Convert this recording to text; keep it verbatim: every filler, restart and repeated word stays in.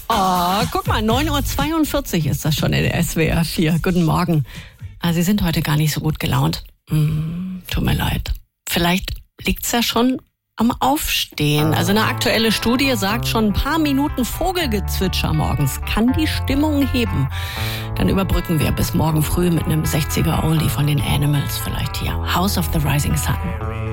Oh, guck mal, neun Uhr zweiundvierzig ist das schon in der S W R vier. Guten Morgen. Ah, Sie sind heute gar nicht so gut gelaunt. Hm, tut mir leid. Vielleicht liegt's ja schon am Aufstehen. Also eine aktuelle Studie sagt, schon ein paar Minuten Vogelgezwitscher morgens kann die Stimmung heben. Dann überbrücken wir bis morgen früh mit einem sechziger Oldie von den Animals vielleicht hier. House of the Rising Sun.